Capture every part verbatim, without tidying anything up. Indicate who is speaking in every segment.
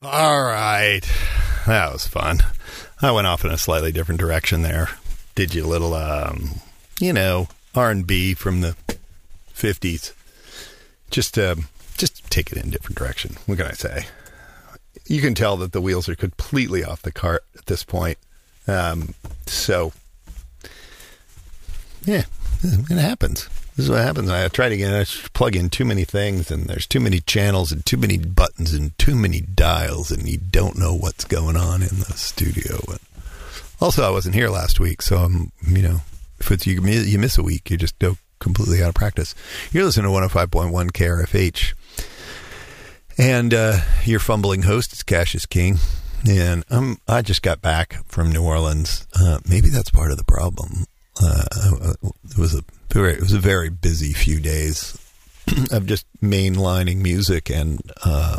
Speaker 1: All right. That was fun. I went off in a slightly different direction there. Did you a little, um, you know, R and B from the fifties. Just, uh, just take it in a different direction. What can I say? You can tell that the wheels are completely off the cart at this point. Um, so, yeah, it happens. This is what happens. I try to get, I plug in too many things, and there's too many channels and too many buttons and too many dials, and you don't know what's going on in the studio. And also, I wasn't here last week, so I'm, you know, if it's you, you miss a week, you just go completely out of practice. You're listening to one oh five point one K R F H, and uh, your fumbling host is Cassius King, and I'm, I just got back from New Orleans. Uh, maybe that's part of the problem. Uh, it was a very, it was a very busy few days of just mainlining music and uh,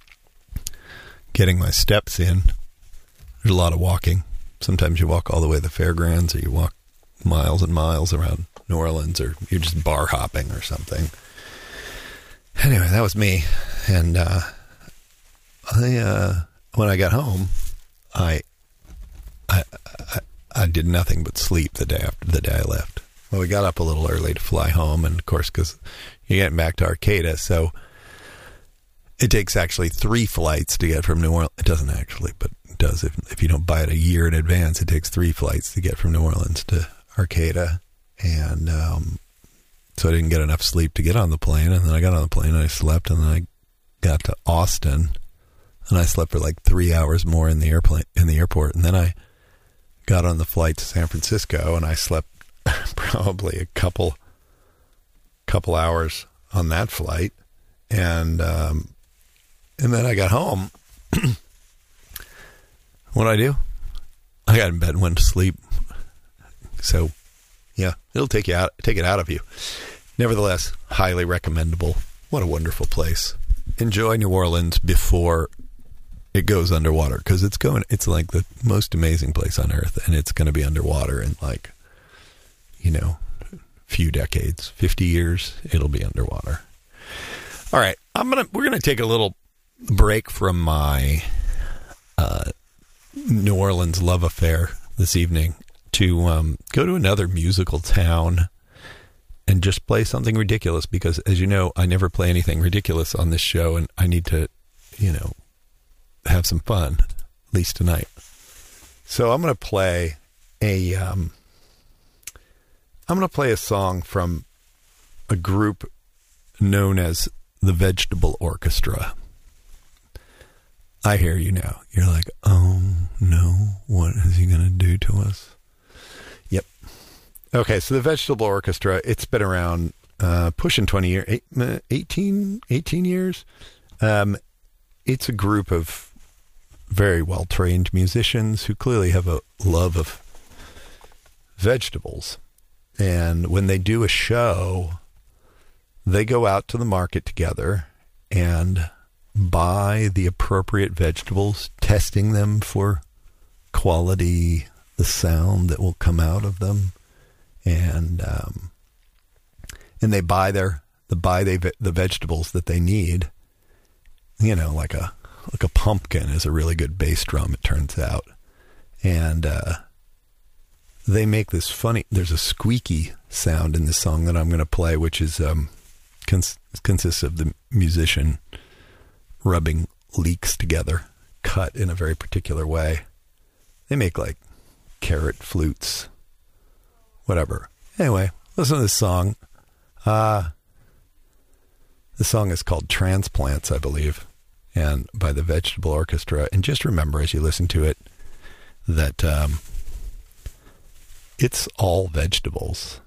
Speaker 1: getting my steps in. There's a lot of walking. Sometimes you walk all the way to the fairgrounds, or you walk miles and miles around New Orleans, or you're just bar hopping or something. Anyway, that was me. And uh, I, uh, when I got home, I, I, I, I did nothing but sleep the day after the day I left. Well, we got up a little early to fly home, and of course, because you're getting back to Arcata, so it takes actually three flights to get from New Orleans. It doesn't actually, but it does. If if you don't buy it a year in advance, it takes three flights to get from New Orleans to Arcata. And um, so I didn't get enough sleep to get on the plane, and then I got on the plane, and I slept, and then I got to Austin, and I slept for like three hours more in the airplane in the airport, and then I got on the flight to San Francisco, and I slept probably a couple couple hours on that flight, and um, and then I got home. What did I do? I got in bed and went to sleep. So, yeah, it'll take you out, take it out of you. Nevertheless, highly recommendable. What a wonderful place. Enjoy New Orleans before it goes underwater, because it's going. It's like the most amazing place on earth, and it's going to be underwater in like, you know, a few decades, fifty years. It'll be underwater. All right, I'm gonna. We're gonna take a little break from my uh, New Orleans love affair this evening to um, go to another musical town and just play something ridiculous, because, as you know, I never play anything ridiculous on this show, and I need to, you know, have some fun, at least tonight. So I'm going to play a, um, I'm going to play a song from a group known as the Vegetable Orchestra. I hear you now. You're like, oh no, what is he going to do to us? Yep. Okay, so the Vegetable Orchestra, it's been around uh, pushing twenty years, eight, eighteen, eighteen years. Um, it's a group of very well-trained musicians who clearly have a love of vegetables. And when they do a show, they go out to the market together and buy the appropriate vegetables, testing them for quality, the sound that will come out of them. And um, and they buy their the buy they the vegetables that they need. You know, like a like a pumpkin is a really good bass drum, it turns out. And uh, they make this funny. There's a squeaky sound in this song that I'm going to play, which is um, cons- consists of the musician rubbing leeks together, cut in a very particular way. They make like carrot flutes, whatever. Anyway, listen to this song. Uh, the song is called Transplants, I believe, and by the Vegetable Orchestra. And just remember as you listen to it that um, it's all vegetables.